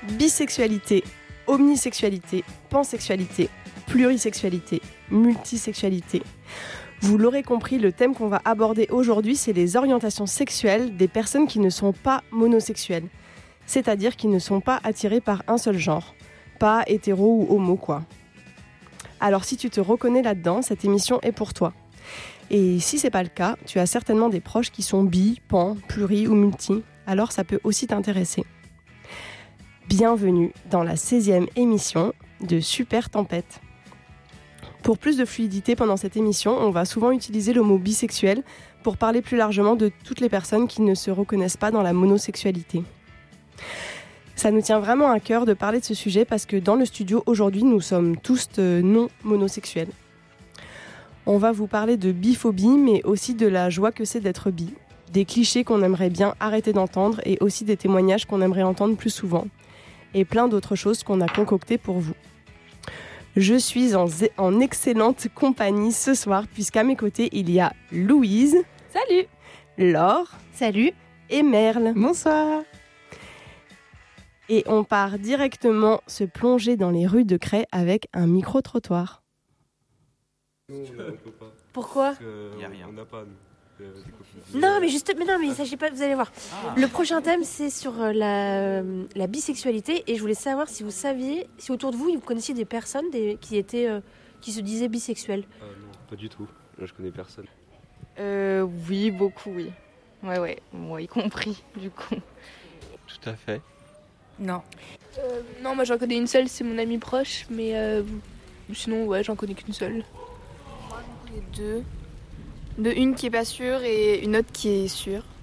Bisexualité, omnisexualité, pansexualité, plurisexualité, multisexualité. Vous l'aurez compris, le thème qu'on va aborder aujourd'hui, c'est les orientations sexuelles des personnes qui ne sont pas monosexuelles. C'est-à-dire qui ne sont pas attirées par un seul genre. Pas hétéro ou homo, quoi. Alors si tu te reconnais là-dedans, cette émission est pour toi. Et si c'est pas le cas, tu as certainement des proches qui sont bi, pan, pluri ou multi. Alors ça peut aussi t'intéresser. Bienvenue dans la 16e émission de Super Tempête. Pour plus de fluidité pendant cette émission, on va souvent utiliser le mot bisexuel pour parler plus largement de toutes les personnes qui ne se reconnaissent pas dans la monosexualité. Ça nous tient vraiment à cœur de parler de ce sujet parce que dans le studio aujourd'hui, nous sommes tous non monosexuels. On va vous parler de biphobie, mais aussi de la joie que c'est d'être bi, des clichés qu'on aimerait bien arrêter d'entendre et aussi des témoignages qu'on aimerait entendre plus souvent, et plein d'autres choses qu'on a concoctées pour vous. Je suis en excellente compagnie ce soir, puisqu'à mes côtés, il y a Louise. Salut. Laure. Salut. Et Merle. Bonsoir. Et on part directement se plonger dans les rues de Cray avec un micro-trottoir. Pourquoi ? Il n'y a rien. On n'a pas, Non, mais il s'agit pas, vous allez voir. Le prochain thème, c'est sur la bisexualité. Et je voulais savoir si vous saviez, si autour de vous, vous connaissiez des personnes qui se disaient bisexuelles. Non, pas du tout. Là, je connais personne. Oui, beaucoup, oui. Ouais, moi y compris, du coup. Tout à fait. Non. Non, moi j'en connais une seule, c'est mon amie proche, mais sinon, ouais, j'en connais qu'une seule. Moi, j'en connais deux. Une qui est pas sûre et une autre qui est sûre.